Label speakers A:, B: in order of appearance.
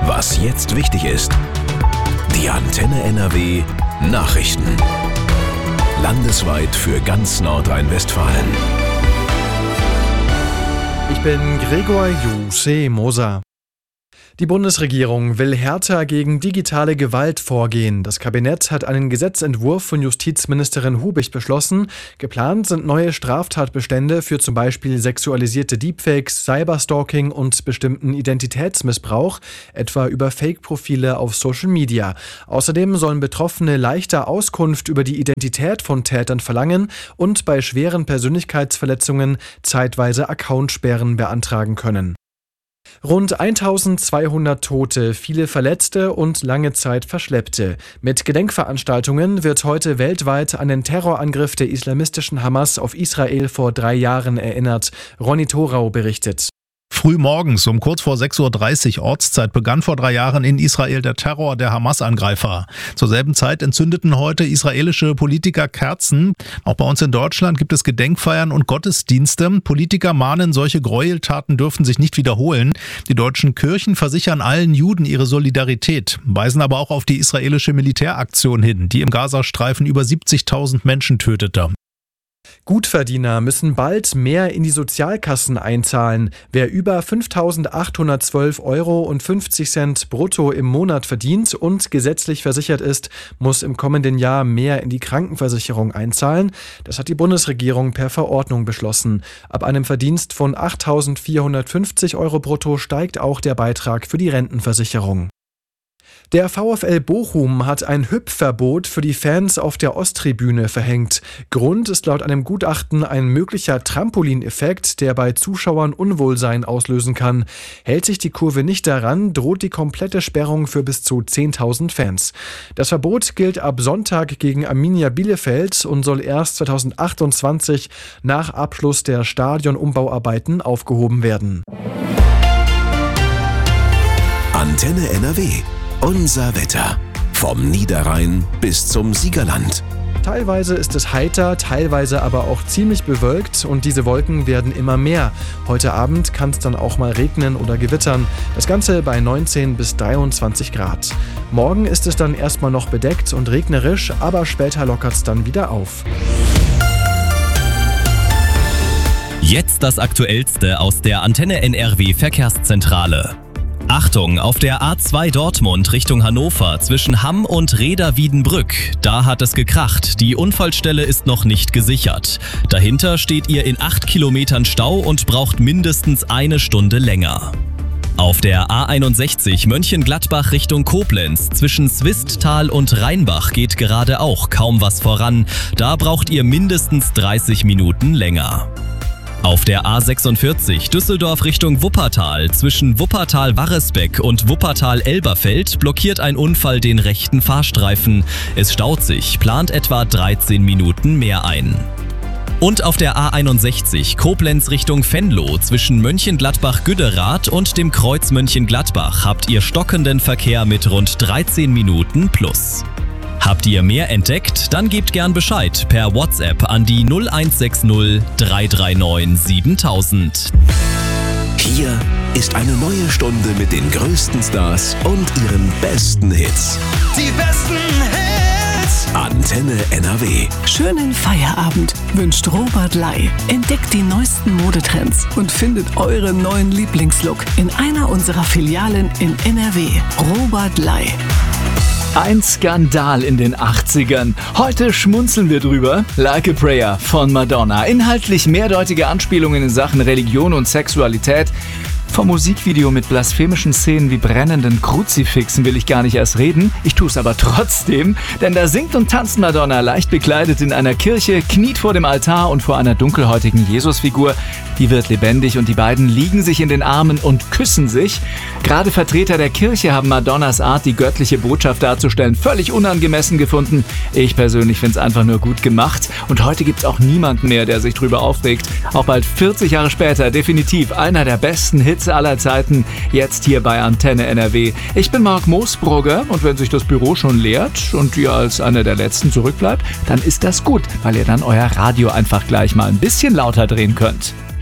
A: Was jetzt wichtig ist. Die Antenne NRW Nachrichten. Landesweit für ganz Nordrhein-Westfalen.
B: Ich bin Gregor Moser. Die Bundesregierung will härter gegen digitale Gewalt vorgehen. Das Kabinett hat einen Gesetzentwurf von Justizministerin Hubich beschlossen. Geplant sind neue Straftatbestände für zum Beispiel sexualisierte Deepfakes, Cyberstalking und bestimmten Identitätsmissbrauch, etwa über Fake-Profile auf Social Media. Außerdem sollen Betroffene leichter Auskunft über die Identität von Tätern verlangen und bei schweren Persönlichkeitsverletzungen zeitweise Accountsperren beantragen können. Rund 1200 Tote, viele Verletzte und lange Zeit Verschleppte. Mit Gedenkveranstaltungen wird heute weltweit an den Terrorangriff der islamistischen Hamas auf Israel vor 3 Jahren erinnert. Ronny Thorau berichtet.
C: Früh morgens um kurz vor 6:30 Uhr Ortszeit begann vor 3 Jahren in Israel der Terror der Hamas-Angreifer. Zur selben Zeit entzündeten heute israelische Politiker Kerzen. Auch bei uns in Deutschland gibt es Gedenkfeiern und Gottesdienste. Politiker mahnen, solche Gräueltaten dürfen sich nicht wiederholen. Die deutschen Kirchen versichern allen Juden ihre Solidarität, weisen aber auch auf die israelische Militäraktion hin, die im Gazastreifen über 70.000 Menschen tötete.
B: Gutverdiener müssen bald mehr in die Sozialkassen einzahlen. Wer über 5.812,50 € brutto im Monat verdient und gesetzlich versichert ist, muss im kommenden Jahr mehr in die Krankenversicherung einzahlen. Das hat die Bundesregierung per Verordnung beschlossen. Ab einem Verdienst von 8.450 € brutto steigt auch der Beitrag für die Rentenversicherung. Der VfL Bochum hat ein Hüpfverbot für die Fans auf der Osttribüne verhängt. Grund ist laut einem Gutachten ein möglicher Trampolineffekt, der bei Zuschauern Unwohlsein auslösen kann. Hält sich die Kurve nicht daran, droht die komplette Sperrung für bis zu 10.000 Fans. Das Verbot gilt ab Sonntag gegen Arminia Bielefeld und soll erst 2028 nach Abschluss der Stadionumbauarbeiten aufgehoben werden.
A: Antenne NRW. Unser Wetter. Vom Niederrhein bis zum Siegerland.
B: Teilweise ist es heiter, teilweise aber auch ziemlich bewölkt und diese Wolken werden immer mehr. Heute Abend kann es dann auch mal regnen oder gewittern. Das Ganze bei 19 bis 23 Grad. Morgen ist es dann erstmal noch bedeckt und regnerisch, aber später lockert es dann wieder auf.
D: Jetzt das Aktuellste aus der Antenne NRW Verkehrszentrale. Achtung, auf der A2 Dortmund Richtung Hannover zwischen Hamm und Reda-Wiedenbrück. Da hat es gekracht. Die Unfallstelle ist noch nicht gesichert. Dahinter steht ihr in 8 Kilometern Stau und braucht mindestens 1 Stunde länger. Auf der A61 Mönchengladbach Richtung Koblenz zwischen Swisttal und Rheinbach geht gerade auch kaum was voran. Da braucht ihr mindestens 30 Minuten länger. Auf der A46 Düsseldorf Richtung Wuppertal zwischen Wuppertal-Warresbeck und Wuppertal-Elberfeld blockiert ein Unfall den rechten Fahrstreifen. Es staut sich, plant etwa 13 Minuten mehr ein. Und auf der A61 Koblenz Richtung Venlo zwischen Mönchengladbach-Güderath und dem Kreuz Mönchengladbach habt ihr stockenden Verkehr mit rund 13 Minuten plus. Habt ihr mehr entdeckt? Dann gebt gern Bescheid per WhatsApp an die 0160 339 7000.
A: Hier ist eine neue Stunde mit den größten Stars und ihren besten Hits.
E: Die besten Hits!
A: Antenne NRW.
F: Schönen Feierabend wünscht Robert Ley. Entdeckt die neuesten Modetrends und findet euren neuen Lieblingslook in einer unserer Filialen in NRW. Robert Ley.
G: Ein Skandal in den 80ern. Heute schmunzeln wir drüber. Like a Prayer von Madonna. Inhaltlich mehrdeutige Anspielungen in Sachen Religion und Sexualität. Vom Musikvideo mit blasphemischen Szenen wie brennenden Kruzifixen will ich gar nicht erst reden. Ich tue es aber trotzdem, denn da singt und tanzt Madonna leicht bekleidet in einer Kirche, kniet vor dem Altar und vor einer dunkelhäutigen Jesusfigur. Die wird lebendig und die beiden liegen sich in den Armen und küssen sich. Gerade Vertreter der Kirche haben Madonnas Art, die göttliche Botschaft darzustellen, völlig unangemessen gefunden. Ich persönlich finde es einfach nur gut gemacht. Und heute gibt es auch niemanden mehr, der sich drüber aufregt. Auch bald 40 Jahre später definitiv einer der besten Hits aller Zeiten, jetzt hier bei Antenne NRW. Ich bin Marc Moosbrugger und wenn sich das Büro schon leert und ihr als einer der Letzten zurückbleibt, dann ist das gut, weil ihr dann euer Radio einfach gleich mal ein bisschen lauter drehen könnt.